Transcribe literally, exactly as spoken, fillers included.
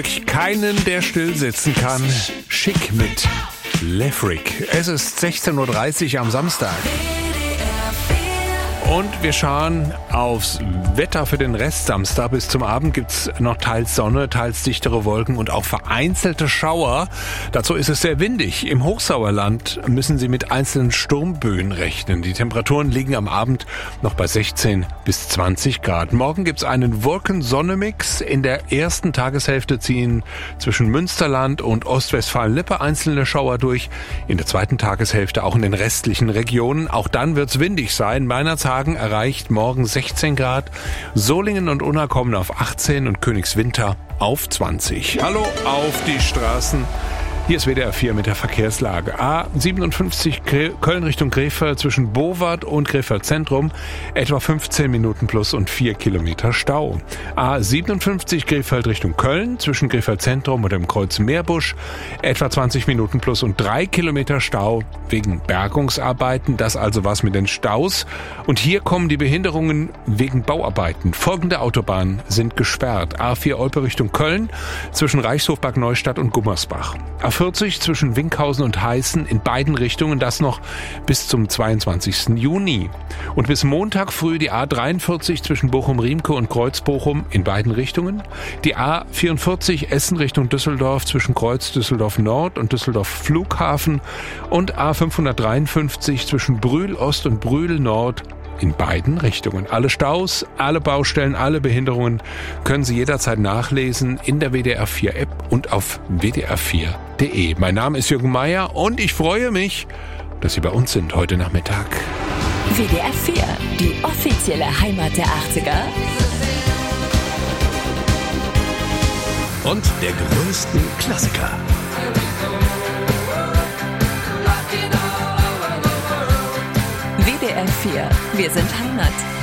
Keinen, der still sitzen kann. Schick mit Lefrick. Es ist sechzehn Uhr dreißig am Samstag. Und wir schauen aufs Wetter für den Rest Samstag. Bis zum Abend gibt's noch teils Sonne, teils dichtere Wolken und auch vereinzelte Schauer. Dazu ist es sehr windig. Im Hochsauerland müssen Sie mit einzelnen Sturmböen rechnen. Die Temperaturen liegen am Abend noch bei sechzehn bis zwanzig Grad. Morgen gibt's einen Wolken-Sonne-Mix. In der ersten Tageshälfte ziehen zwischen Münsterland und Ostwestfalen-Lippe einzelne Schauer durch. In der zweiten Tageshälfte auch in den restlichen Regionen. Auch dann wird's windig sein. Meinerzhagen erreicht morgen sechzehn Grad, Solingen und Unna kommen auf achtzehn und Königswinter auf zwanzig. Hallo auf die Straßen. Hier ist W D R vier mit der Verkehrslage. A siebenundfünfzig Köln Richtung Krefeld zwischen Bowart und Krefeld Zentrum etwa fünfzehn Minuten plus und vier Kilometer Stau. A siebenundfünfzig Krefeld Richtung Köln zwischen Krefeld Zentrum und dem Kreuz Meerbusch etwa zwanzig Minuten plus und drei Kilometer Stau wegen Bergungsarbeiten. Das also was mit den Staus. Und hier kommen die Behinderungen wegen Bauarbeiten. Folgende Autobahnen sind gesperrt. A vier Olpe Richtung Köln zwischen Reichshof, Bad Neustadt und Gummersbach. A vierzig zwischen Winkhausen und Heißen in beiden Richtungen, das noch bis zum zweiundzwanzigsten Juni. Und bis Montag früh die A dreiundvierzig zwischen Bochum-Riemke und Kreuz-Bochum in beiden Richtungen. Die A vierundvierzig Essen Richtung Düsseldorf zwischen Kreuz Düsseldorf Nord und Düsseldorf Flughafen. Und A fünfhundertdreiundfünfzig zwischen Brühl Ost und Brühl Nord in beiden Richtungen. Alle Staus, alle Baustellen, alle Behinderungen können Sie jederzeit nachlesen in der W D R vier App und auf w d r vier punkt d e. Mein Name ist Jürgen Meier und ich freue mich, dass Sie bei uns sind heute Nachmittag. W D R vier, die offizielle Heimat der achtziger. Und der größten Klassiker. W D R vier, wir sind Heimat.